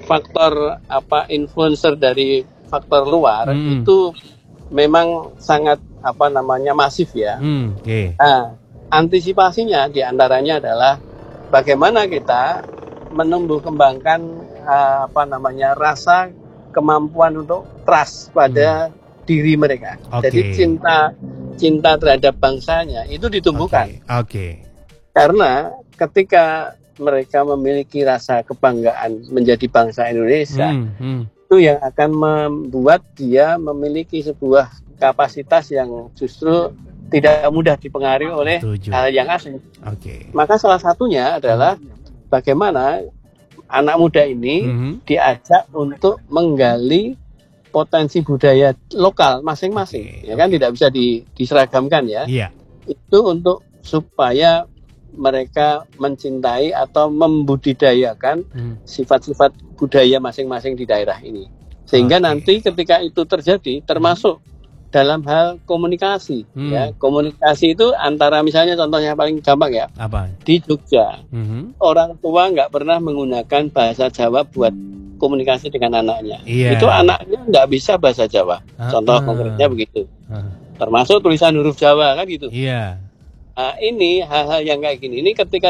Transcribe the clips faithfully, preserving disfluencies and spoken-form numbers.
faktor apa influencer dari faktor luar Hmm. itu memang sangat apa namanya masif ya. Hmm, oke. Okay. Nah, antisipasinya diantaranya adalah bagaimana kita menumbuh kembangkan uh, apa namanya rasa kemampuan untuk trust pada hmm. diri mereka. Okay. Jadi cinta cinta terhadap bangsanya itu ditumbuhkan. Oke. Okay. Okay. Karena ketika mereka memiliki rasa kebanggaan menjadi bangsa Indonesia, hmm, hmm. itu yang akan membuat dia memiliki sebuah kapasitas yang justru tidak mudah dipengaruhi oleh Tujuh. hal yang asing. Okay. Maka salah satunya adalah hmm. bagaimana anak muda ini hmm. diajak untuk menggali potensi budaya lokal masing-masing, okay. ya kan okay. tidak bisa di, diseragamkan ya. Yeah. Itu untuk supaya mereka mencintai atau membudidayakan sifat-sifat hmm. budaya masing-masing di daerah ini. Sehingga okay. nanti ketika itu terjadi, termasuk dalam hal komunikasi, hmm. ya komunikasi itu antara misalnya contohnya paling gampang ya, apa? Di Jogja, hmm. orang tua nggak pernah menggunakan bahasa Jawa buat komunikasi dengan anaknya. Yeah. Itu anaknya nggak bisa bahasa Jawa. Uh, Contoh uh, konkretnya begitu. Uh. Termasuk tulisan huruf Jawa kan gitu. Iya. Yeah. Nah, ini hal-hal yang kayak gini, ini ketika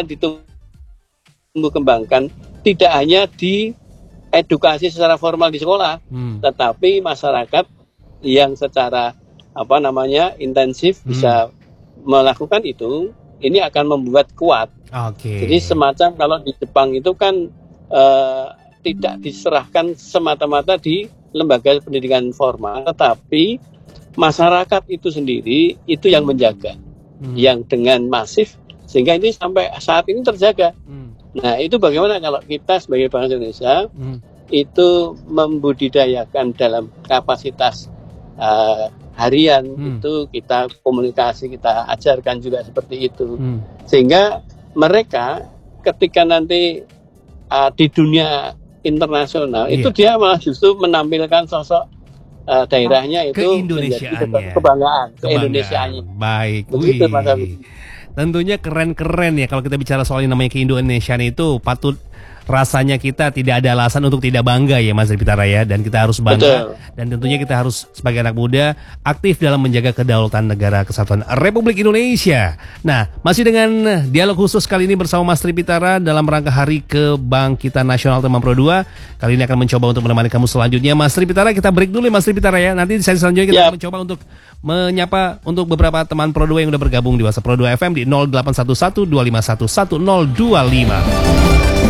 ditumbuh kembangkan tidak hanya di edukasi secara formal di sekolah, hmm. tetapi masyarakat yang secara apa namanya intensif hmm. bisa melakukan itu, ini akan membuat kuat. Okay. Jadi semacam kalau di Jepang itu kan uh, tidak diserahkan semata-mata di lembaga pendidikan formal, tetapi masyarakat itu sendiri itu yang menjaga. Hmm. yang dengan masif sehingga ini sampai saat ini terjaga. Hmm. Nah itu bagaimana kalau kita sebagai bangsa Indonesia hmm. itu membudidayakan dalam kapasitas uh, harian hmm. itu kita komunikasi, kita ajarkan juga seperti itu hmm. sehingga mereka ketika nanti uh, di dunia internasional yeah. itu dia malah justru menampilkan sosok Uh, daerahnya itu menjadi kebanggaan, keindonesiaannya. Baik, begitu Mas. Tentunya keren-keren ya kalau kita bicara soal yang namanya keindonesiaan itu patut rasanya kita tidak ada alasan untuk tidak bangga ya Mas Ripitara ya, dan kita harus bangga. Betul. Dan tentunya kita harus sebagai anak muda aktif dalam menjaga kedaulatan negara kesatuan Republik Indonesia. Nah, masih dengan dialog khusus kali ini bersama Mas Ripitara dalam rangka Hari Kebangkitan Nasional Teman Pro dua. Kali ini akan mencoba untuk menemani kamu selanjutnya Mas Ripitara. Kita break dulu Mas Ripitara ya. Nanti di sesi selanjutnya kita yep. akan mencoba untuk menyapa untuk beberapa teman Pro dua yang sudah bergabung di WhatsApp Pro dua F M di nol delapan satu satu dua lima satu satu nol dua lima.